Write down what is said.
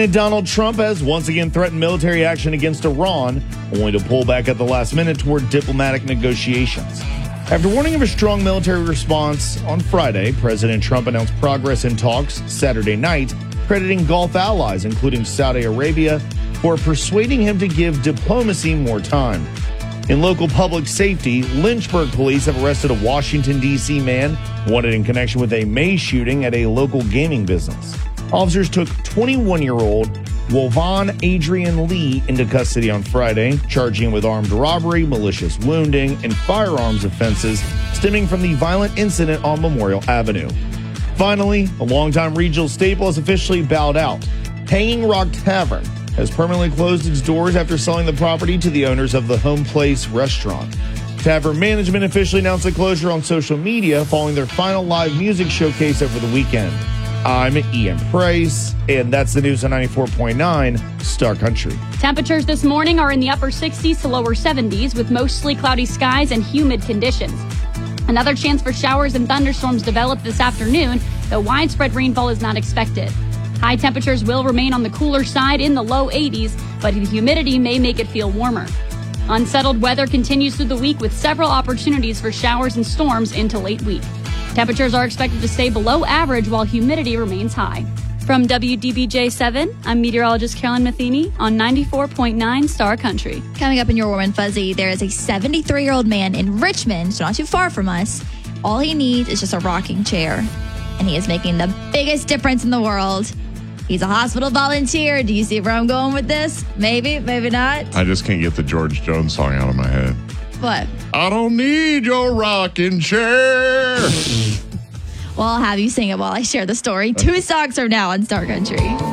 Donald Trump has once again threatened military action against Iran, only to pull back at the last minute toward diplomatic negotiations. After warning of a strong military response on Friday, President Trump announced progress in talks Saturday night, crediting Gulf allies, including Saudi Arabia, for persuading him to give diplomacy more time. In local public safety, Lynchburg police have arrested a Washington, D.C. man wanted in connection with a May shooting at a local gaming business. Officers took 21-year-old Wolvon Adrian Lee into custody on Friday, charging him with armed robbery, malicious wounding, and firearms offenses stemming from the violent incident on Memorial Avenue. Finally, a longtime regional staple has officially bowed out. Hanging Rock Tavern has permanently closed its doors after selling the property to the owners of the Home Place restaurant. Tavern management officially announced the closure on social media following their final live music showcase over the weekend. I'm Ian Price, and that's the news on 94.9 Star Country. Temperatures this morning are in the upper 60s to lower 70s with mostly cloudy skies and humid conditions. Another chance for showers and thunderstorms develop this afternoon, though widespread rainfall is not expected. High temperatures will remain on the cooler side in the low 80s, but the humidity may make it feel warmer. Unsettled weather continues through the week with several opportunities for showers and storms into late week. Temperatures are expected to stay below average while humidity remains high. From WDBJ7, I'm meteorologist Carolyn Matheny on 94.9 Star Country. Coming up in your Warm and Fuzzy, there is a 73-year-old man in Richmond, so not too far from us. All he needs is just a rocking chair, and he is making the biggest difference in the world. He's a hospital volunteer. Do you see where I'm going with this? Maybe, maybe not. I just can't get the George Jones song out of my head. What? I don't need your rocking chair. Well, I'll have you sing it while I share the story. 2 songs from now on Star Country.